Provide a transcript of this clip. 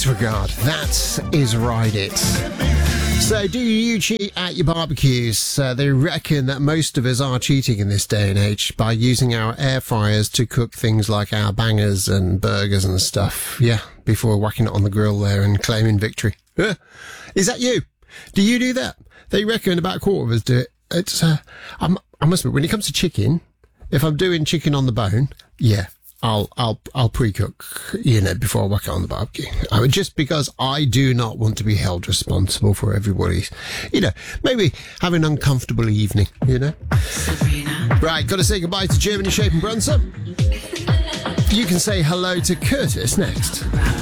Disregard. That is Ride It. So, do you cheat at your barbecues? They reckon that most of us are cheating in this day and age by using our air fryers to cook things like our bangers and burgers and stuff. Yeah, before whacking it on the grill there and claiming victory. Is that you? Do you do that? They reckon about a quarter of us do it. It's, I must admit, when it comes to chicken, if I'm doing chicken on the bone, yeah, I'll pre-cook, before I whack it on the barbecue. Just because I do not want to be held responsible for everybody's, maybe have an uncomfortable evening, Sabrina. Right, got to say goodbye to Germany, Shape and Brunson. You can say hello to Curtis next.